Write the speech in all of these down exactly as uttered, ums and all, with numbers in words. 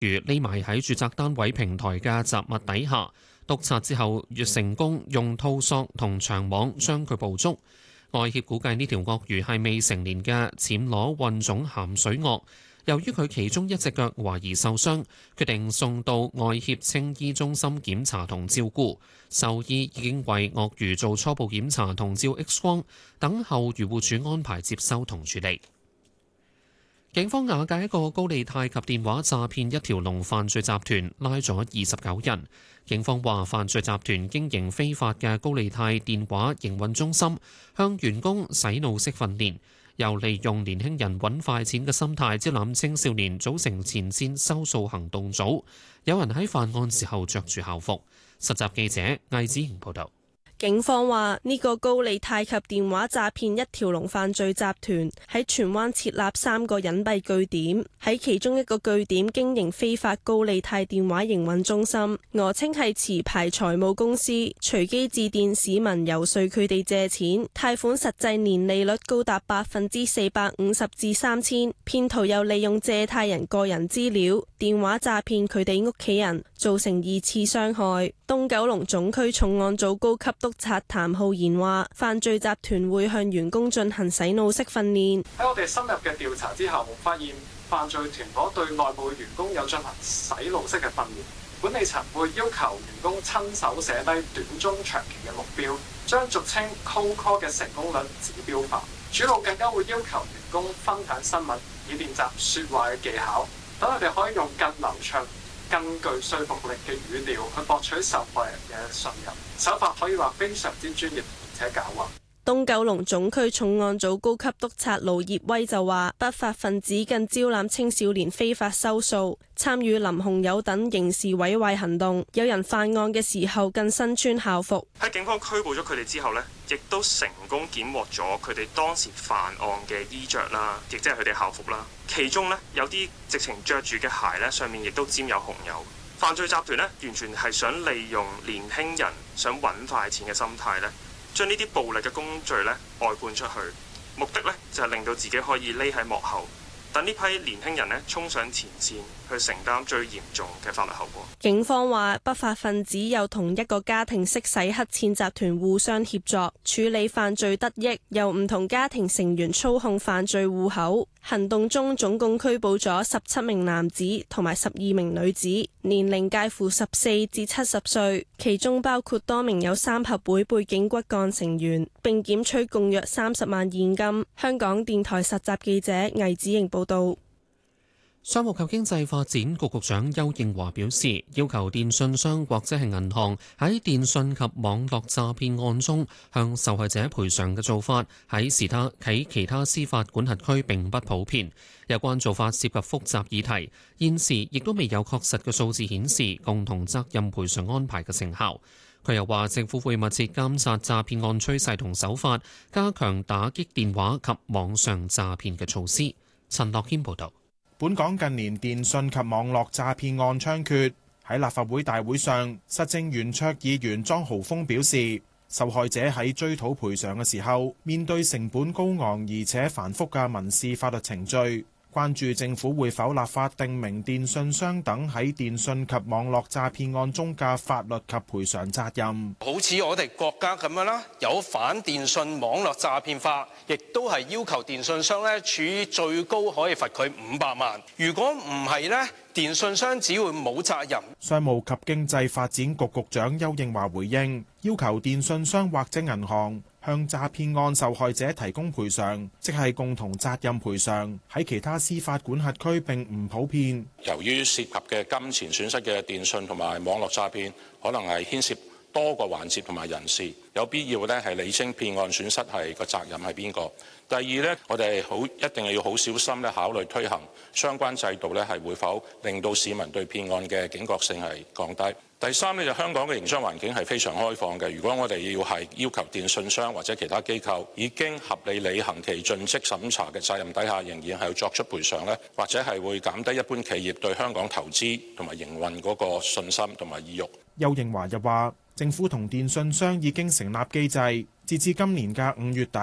如匿埋喺住宅單位平台嘅雜物底下，督察之後越成功用套索同長網將佢捕捉。外協估計呢條鱷魚係未成年嘅暹羅混種鹹水鱷。由於佢其中一隻腳懷疑受傷，決定送到外協青衣中心檢查同照顧。獸醫已經為鱷魚做初步檢查同照 X 光，等候漁護署安排接收同處理。警方瓦解一個高利貸及電話詐騙一條龍犯罪集團，拉咗二十九人。警方話，犯罪集團經營非法嘅高利貸電話營運中心，向員工洗腦式訓練，又利用年輕人揾快錢嘅心態招攬青少年，組成前線收數行動組。有人喺犯案時候着住校服。實習記者魏子瑩報道。 警方話呢個高利貸及電話詐騙一條龍犯罪集團喺荃灣設立三個隱蔽據點，喺其中一個據點經營非法高利貸電話營運中心，訛稱係持牌財務公司，隨機致電市民遊說佢哋借錢，貸款實際年利率高達百分之四百五十至三千。騙徒又利用借貸人個人資料，電話詐騙佢哋屋企人，造成二次傷害。東九龍總區重案組高級督察譚浩然話，犯罪集團會向員工進行洗腦式訓練。 喺我哋深入嘅調查之後，發現犯罪團伙對內部員工有進行洗腦式嘅訓練。管理層會要求員工親手寫低短中長期嘅目標，將俗稱 cold call 嘅成功率指標化。主腦更加會要求員工分享新聞，以練習說話嘅技巧，等佢哋可以用更流暢、更具說服力嘅語調去博取受害人嘅信任。手法可以話非常之專業且狡猾。 東九龍總區重案組高級督察盧業威就話，不法分子更招攬青少年非法收數，參與林紅友等刑事毀壞行動。有人犯案嘅時候更身穿校服。 喺警方拘捕咗佢哋之後呢，亦都成功檢獲咗佢哋當時犯案嘅衣着啦，亦即係佢哋校服啦。其中呢，有啲直情着住嘅鞋呢，上面亦都沾有紅油。犯罪集團呢，完全係想利用年輕人想揾快錢嘅心態呢，將呢啲暴力嘅工序呢外判出去，目的呢就係令到自己可以匿喺幕後，等呢批年輕人呢衝上前線去承擔最嚴重嘅法律後果。 警方話，不法分子有同一個家庭式洗黑錢集團互相協作，處理犯罪得益，由唔同家庭成員操控犯罪戶口。行動中總共拘捕咗十七名男子同埋十二名女子，年齡介乎十四至七十歲，其中包括多名有三合會背景骨幹成員，並檢取共約三十萬現金。香港電台實習記者魏子瑩報道。 商務及經濟發展局局長邱應華表示，要求電訊商或者係銀行喺電訊及網絡詐騙案中向受害者賠償嘅做法，喺其他喺其他司法管轄區並不普遍。有關做法涉及複雜議題，現時亦都未有確實嘅數字顯示共同責任賠償安排嘅成效。佢又話，政府會密切監察詐騙案趨勢同手法，加強打擊電話及網上詐騙嘅措施。陳樂謙報導。 本港近年電訊及網絡詐騙案猖獗，喺立法會大會上，實政圓桌議員莊豪鋒表示，受害者喺追討賠償嘅時候，面對成本高昂而且繁複嘅民事法律程序，關注政府會否立法定明電訊商等喺電訊及網絡詐騙案中嘅法律及賠償責任。 好似我哋國家咁樣啦，有反電訊網絡詐騙法，亦都係要求電訊商咧處以最高可以罰佢五百萬。如果唔係咧，電訊商只會冇責任。 商務及經濟發展局局長邱應華回應，要求電訊商或者銀行向詐騙案受害者提供賠償，即係共同責任賠償，喺其他司法管轄區並唔普遍。 由於涉及嘅金錢損失嘅電訊同埋網絡詐騙，可能係牽涉多個環節同埋人士，有必要咧係理清騙案損失係個責任係邊個。第二咧，我哋好一定係要好小心咧考慮推行相關制度咧，係會否令到市民對騙案嘅警覺性係降低。第三呢，就香港嘅營商環境係非常開放嘅。如果我哋要係要求電訊商或者其他機構已經合理履行其盡職審查嘅責任底下，仍然係要作出賠償呢，或者係會減低一般企業對香港投資同埋營運嗰個信心同埋意欲。 邱應華又話，政府同電訊商已經成立機制，截至今年嘅五月底，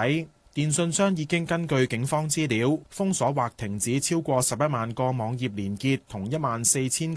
電訊商已經根據警方資料封鎖或停止超過十一萬個網頁連結同一萬四千